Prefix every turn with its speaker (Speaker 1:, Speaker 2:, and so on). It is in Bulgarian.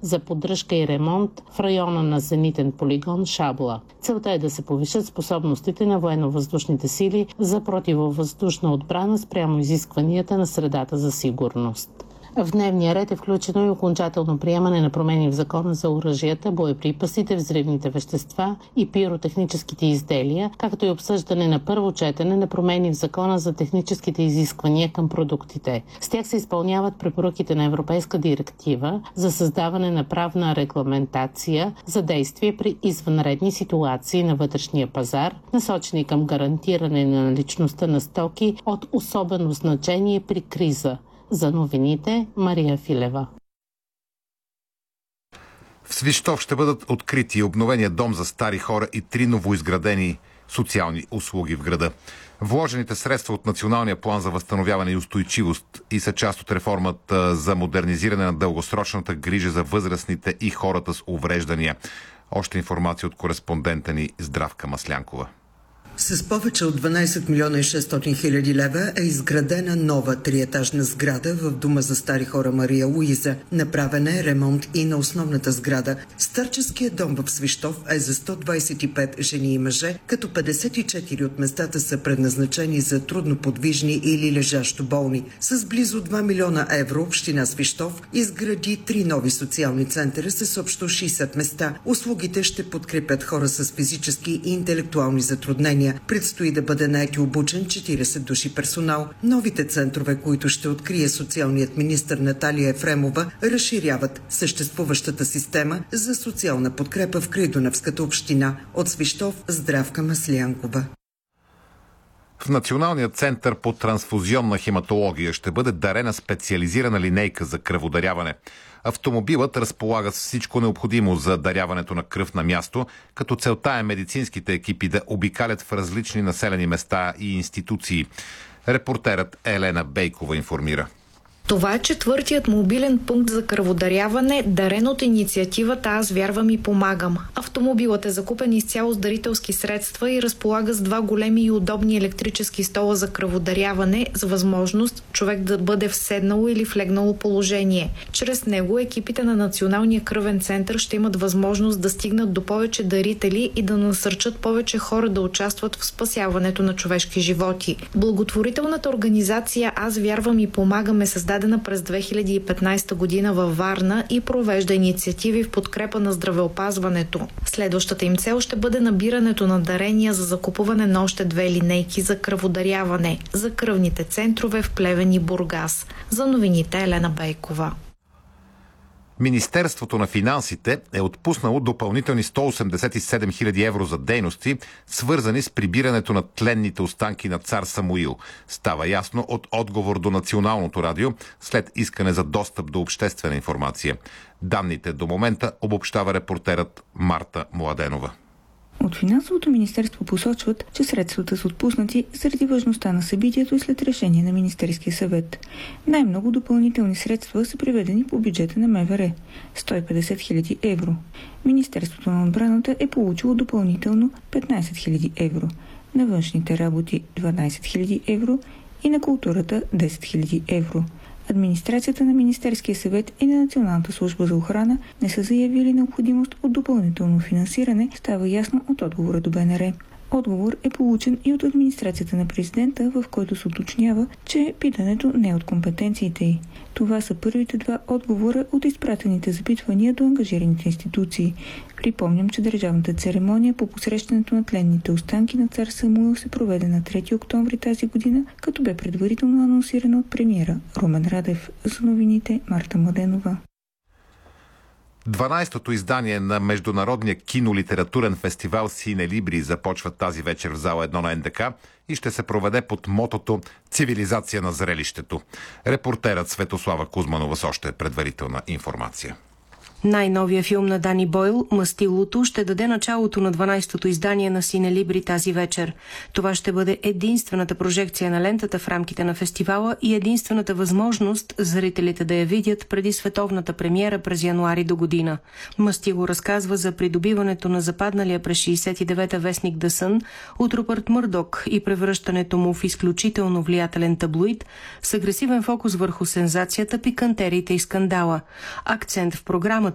Speaker 1: за поддръжка и ремонт в района на зенитен полигон Шабла. Целта е да се повишат способностите на военно-въздушните сили за противовъздушна отбрана спрямо изискванията на средата за сигурност. В дневния ред е включено и окончателно приемане на промени в Закона за оръжията, боеприпасите, взривните вещества и пиротехническите изделия, както и обсъждане на първо четене на промени в Закона за техническите изисквания към продуктите. С тях се изпълняват препоръките на Европейска директива за създаване на правна регламентация за действие при извънредни ситуации на вътрешния пазар, насочени към гарантиране на наличността на стоки от особено значение при криза. За новините Мария Филева.
Speaker 2: В Свищов ще бъдат открити обновения дом за стари хора и 3 новоизградени социални услуги в града. Вложените средства от Националния план за възстановяване и устойчивост и са част от реформата за модернизиране на дългосрочната грижа за възрастните и хората с увреждания. Още информация от кореспондента ни Здравка Маслянкова.
Speaker 3: С повече от 12 милиона и 600 хиляди лева е изградена нова триетажна сграда в Дома за стари хора Мария Луиза. Направен е ремонт и на основната сграда. Старческият дом в Свищов е за 125 жени и мъже, като 54 от местата са предназначени за трудноподвижни или лежащо болни. С близо 2 милиона евро община Свищов изгради 3 нови социални центъра с общо 60 места. Услугите ще подкрепят хора с физически и интелектуални затруднения. Предстои да бъде нает и обучен 40 души персонал. Новите центрове, които ще открие социалният министър Наталия Ефремова, разширяват съществуващата система за социална подкрепа в Крайдунавската община. От Свищов Здравка Маслянкова.
Speaker 2: В Националния център по трансфузионна хематология ще бъде дарена специализирана линейка за кръводаряване. Автомобилът разполага с всичко необходимо за даряването на кръв на място, като целта е медицинските екипи да обикалят в различни населени места и институции. Репортерът Елена Бейкова информира.
Speaker 4: Това е четвъртият мобилен пункт за кръводаряване, дарен от инициативата "Аз вярвам и помагам". Автомобилът е закупен изцяло с дарителски средства и разполага с 2 големи и удобни електрически стола за кръводаряване, с възможност човек да бъде в седнало или в легнало положение. Чрез него екипите на Националния кръвен център ще имат възможност да стигнат до повече дарители и да насърчат повече хора да участват в спасяването на човешки животи. Благотворителната организация "Аз вярвам и помагам" е създадена през 2015 година във Варна и провежда инициативи в подкрепа на здравеопазването. Следващата им цел ще бъде набирането на дарения за закупуване на още 2 линейки за кръводаряване за кръвните центрове в Плевен и Бургас. За новините Елена Бейкова.
Speaker 2: Министерството на финансите е отпуснало допълнителни 187 000 евро за дейности, свързани с прибирането на тленните останки на цар Самуил. Става ясно от отговор до Националното радио след искане за достъп до обществена информация. Данните до момента обобщава репортерът Марта Младенова.
Speaker 5: От Финансовото министерство посочват, че средствата са отпуснати заради важността на събитието и след решение на Министерския съвет. Най-много допълнителни средства са приведени по бюджета на МВР – 150 000 евро. Министерството на отбраната е получило допълнително 15 000 евро, на външните работи 12 000 евро и на културата 10 000 евро. Администрацията на Министерския съвет и на Националната служба за охрана не са заявили необходимост от допълнително финансиране, става ясно от отговора до БНР. Отговор е получен и от администрацията на президента, в който се уточнява, че питането не е от компетенциите й. Това са първите 2 отговора от изпратените запитвания до ангажираните институции. Припомням, че държавната церемония по посрещането на тленните останки на цар Самуил се проведе на 3 октомври тази година, като бе предварително анонсирана от премиера Румен Радев. За новините Марта Младенова.
Speaker 2: 12-то издание на Международния кинолитературен фестивал Сине Либри започва тази вечер в зала 1 на НДК и ще се проведе под мотото "Цивилизация на зрелището". Репортерът Светослава Кузманова с още предварителна информация.
Speaker 6: Най-новия филм на Дани Бойл, "Мастилото", ще даде началото на 12-то издание на Сине Либри тази вечер. Това ще бъде единствената прожекция на лентата в рамките на фестивала и единствената възможност зрителите да я видят преди световната премиера през януари до година. Мастило разказва за придобиването на западналия през 69-та вестник The Sun от Рупърт Мърдок и превръщането му в изключително влиятелен таблоид с агресивен фокус върху сензацията, пикантериите и скандала. Акцент в програмата